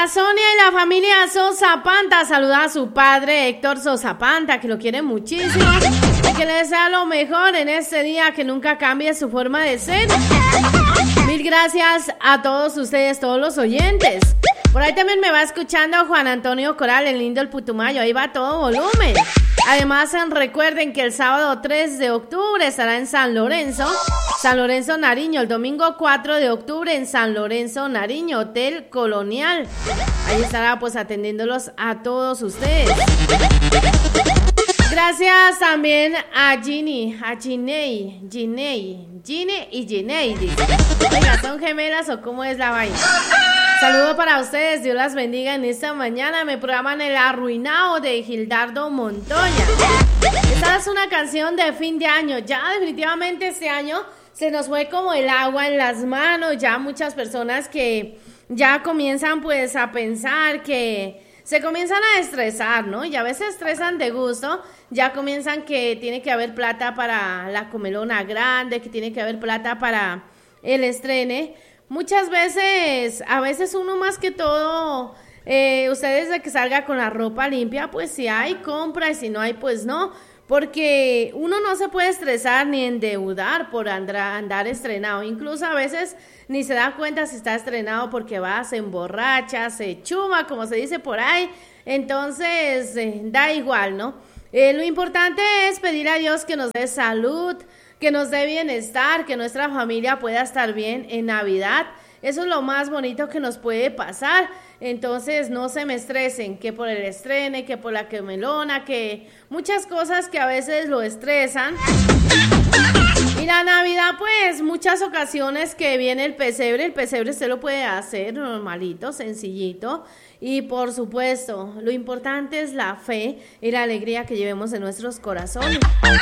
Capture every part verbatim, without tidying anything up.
Para Sonia y la familia Sosa Panta, saluda a su padre Héctor Sosa Panta, que lo quiere muchísimo y que le desea lo mejor en este día, que nunca cambie su forma de ser. Mil gracias a todos ustedes, todos los oyentes. Por ahí también me va escuchando Juan Antonio Coral, el lindo el Putumayo, ahí va a todo volumen. Además, recuerden que el sábado tres de octubre estará en San Lorenzo, San Lorenzo Nariño, el domingo cuatro de octubre en San Lorenzo Nariño, Hotel Colonial. Ahí estará pues atendiéndolos a todos ustedes. Gracias también a Ginny, a Giney, Giney, Ginny y Giney. Oiga, ¿son gemelas o cómo es la vaina? Saludo para ustedes, Dios las bendiga en esta mañana. Me programan El Arruinado de Gildardo Montoya. Esta es una canción de fin de año. Ya definitivamente este año se nos fue como el agua en las manos. Ya muchas personas que ya comienzan pues a pensar que se comienzan a estresar, ¿no? Y a veces estresan de gusto. Ya comienzan que tiene que haber plata para la comelona grande, que tiene que haber plata para el estrene. Muchas veces, a veces uno más que todo, eh, ustedes de que salga con la ropa limpia, pues si hay, compra, y si no hay, pues no. Porque uno no se puede estresar ni endeudar por andar, andar estrenado. Incluso a veces ni se da cuenta si está estrenado porque va, se emborracha, se chuma, como se dice por ahí. Entonces, eh, da igual, ¿no? Eh, lo importante es pedir a Dios que nos dé salud, que nos dé bienestar, que nuestra familia pueda estar bien en Navidad. Eso es lo más bonito que nos puede pasar. Entonces no se me estresen, que por el estrene, que por la comelona, que muchas cosas que a veces lo estresan. Y la Navidad, pues muchas ocasiones que viene el pesebre, el pesebre usted lo puede hacer normalito, sencillito. Y por supuesto, lo importante es la fe y la alegría que llevemos en nuestros corazones.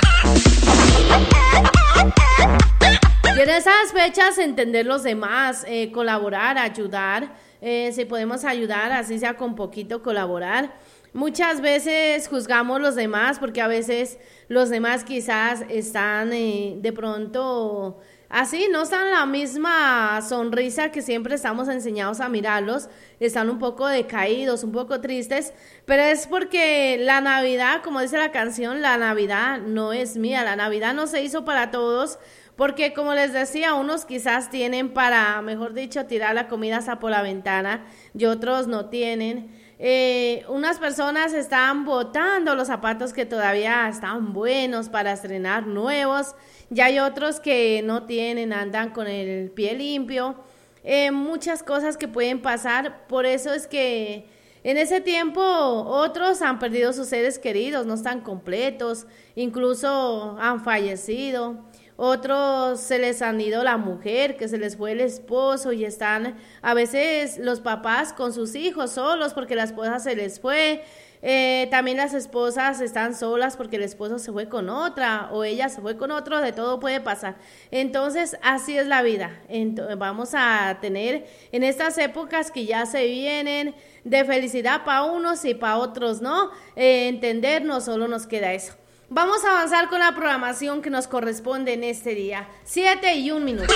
Y en esas fechas entender los demás, eh, colaborar, ayudar, eh, si podemos ayudar, así sea con poquito, colaborar. Muchas veces juzgamos los demás porque a veces los demás quizás están eh, de pronto así, no están la misma sonrisa que siempre estamos enseñados a mirarlos, están un poco decaídos, un poco tristes, pero es porque la Navidad, como dice la canción, la Navidad no es mía, la Navidad no se hizo para todos, porque como les decía, unos quizás tienen para, mejor dicho, tirar la comida hasta por la ventana y otros no tienen. Eh, unas personas están botando los zapatos que todavía están buenos para estrenar nuevos, y hay otros que no tienen, andan con el pie limpio. Eh, muchas cosas que pueden pasar, por eso es que en ese tiempo otros han perdido sus seres queridos, no están completos, incluso han fallecido. Otros se les han ido la mujer, que se les fue el esposo y están a veces los papás con sus hijos solos porque la esposa se les fue. Eh, también las esposas están solas porque el esposo se fue con otra o ella se fue con otro, de todo puede pasar. Entonces así es la vida. Entonces, vamos a tener en estas épocas que ya se vienen de felicidad para unos y para otros no, eh, entender, no solo nos queda eso. Vamos a avanzar con la programación que nos corresponde en este día. Siete y un minuto.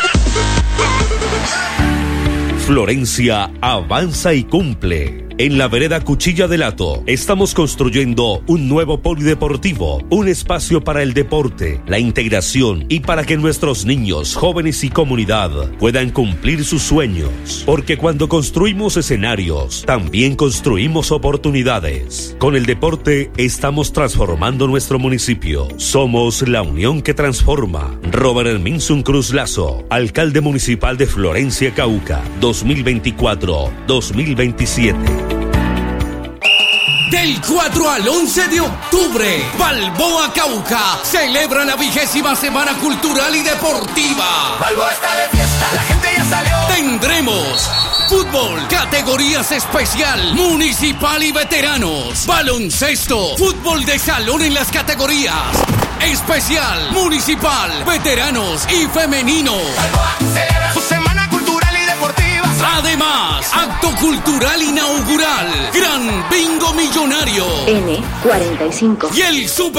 Florencia avanza y cumple. En la vereda Cuchilla del Hato estamos construyendo un nuevo polideportivo, un espacio para el deporte, la integración y para que nuestros niños, jóvenes y comunidad puedan cumplir sus sueños. Porque cuando construimos escenarios, también construimos oportunidades. Con el deporte estamos transformando nuestro municipio. Somos la unión que transforma. Robert Herminson Cruz Lazo, alcalde municipal de Florencia, Cauca, dos mil veinticuatro a dos mil veintisiete. Del cuatro al once de octubre, Balboa Cauca celebra la vigésima Semana Cultural y Deportiva. Balboa está de fiesta, la gente ya salió. Tendremos fútbol, categorías especial, municipal y veteranos, baloncesto, fútbol de salón en las categorías especial, municipal, veteranos y femenino. Balboa celebra su Semana Cultural y Deportiva. Además, acto cultural inaugural, Gran Bingo Millonario. N cuarenta y cinco. Y el Super